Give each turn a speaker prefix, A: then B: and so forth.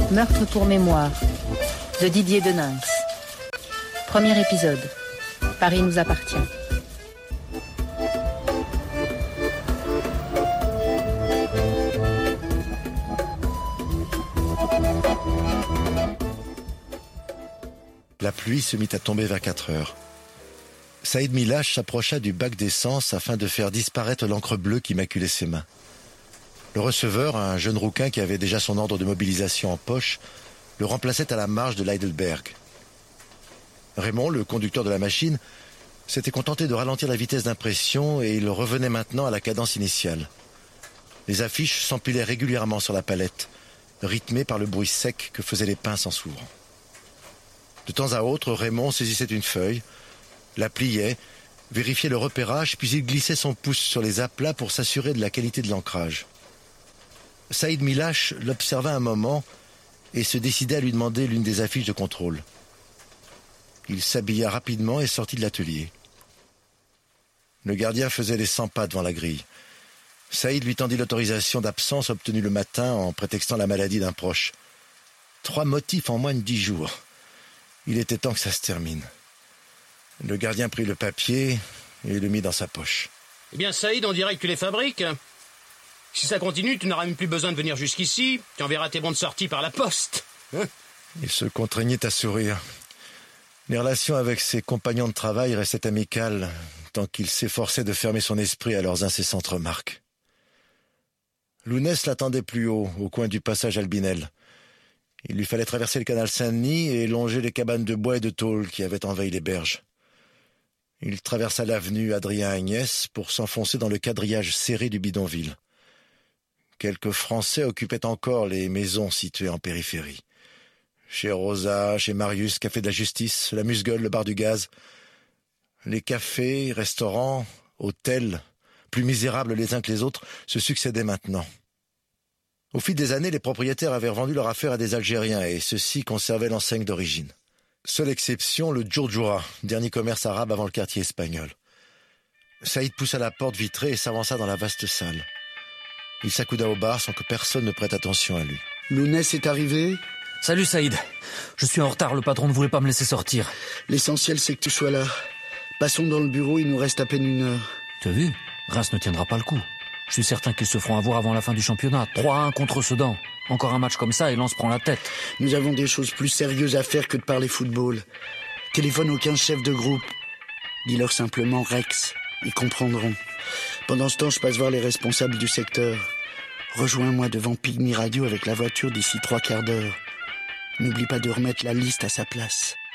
A: Meurtre pour mémoire, de Didier Deninx. Premier épisode. Paris nous appartient.
B: La pluie se mit à tomber vers 4 heures. Saïd Milache s'approcha du bac d'essence afin de faire disparaître l'encre bleue qui maculait ses mains. Le receveur, un jeune rouquin qui avait déjà son ordre de mobilisation en poche, le remplaçait à la marge de l'Heidelberg. Raymond, le conducteur de la machine, s'était contenté de ralentir la vitesse d'impression et il revenait maintenant à la cadence initiale. Les affiches s'empilaient régulièrement sur la palette, rythmées par le bruit sec que faisaient les pinces en s'ouvrant. De temps à autre, Raymond saisissait une feuille, la pliait, vérifiait le repérage, puis il glissait son pouce sur les aplats pour s'assurer de la qualité de l'ancrage. Saïd Milache l'observa un moment et se décida à lui demander l'une des affiches de contrôle. Il s'habilla rapidement et sortit de l'atelier. Le gardien faisait les 100 pas devant la grille. Saïd lui tendit l'autorisation d'absence obtenue le matin en prétextant la maladie d'un proche. 3 motifs en moins de 10 jours. Il était temps que ça se termine. Le gardien prit le papier et le mit dans sa poche.
C: Eh bien, Saïd, on dirait que tu les fabriques. Si ça continue, tu n'auras même plus besoin de venir jusqu'ici. Tu enverras tes bons de sortie par la poste.
B: Il se contraignait à sourire. Les relations avec ses compagnons de travail restaient amicales, tant qu'il s'efforçait de fermer son esprit à leurs incessantes remarques. Lounès l'attendait plus haut, au coin du passage Albinel. Il lui fallait traverser le canal Saint-Denis et longer les cabanes de bois et de tôle qui avaient envahi les berges. Il traversa l'avenue Adrien-Agnès pour s'enfoncer dans le quadrillage serré du bidonville. Quelques Français occupaient encore les maisons situées en périphérie. Chez Rosa, chez Marius, Café de la Justice, la Musgueule, le bar du gaz. Les cafés, restaurants, hôtels, plus misérables les uns que les autres, se succédaient maintenant. Au fil des années, les propriétaires avaient revendu leur affaire à des Algériens et ceux-ci conservaient l'enseigne d'origine. Seule exception, le Djoudjoura, dernier commerce arabe avant le quartier espagnol. Saïd poussa la porte vitrée et s'avança dans la vaste salle. Il s'accouda au bar sans que personne ne prête attention à lui.
D: Lounès est arrivé ?
E: Salut Saïd. Je suis en retard, le patron ne voulait pas me laisser sortir.
D: L'essentiel c'est que tu sois là. Passons dans le bureau, il nous reste à peine 1 heure.
E: Tu as vu ? Reims ne tiendra pas le coup. Je suis certain qu'ils se feront avoir avant la fin du championnat. 3-1 contre Sedan. Encore un match comme ça et Lens prend la tête.
D: Nous avons des choses plus sérieuses à faire que de parler football. Téléphone au 15 chefs de groupe. Dis-leur simplement Rex. Ils comprendront. Pendant ce temps, je passe voir les responsables du secteur. Rejoins-moi devant Pygmy Radio avec la voiture d'ici 3/4 d'heure. N'oublie pas de remettre la liste à sa place.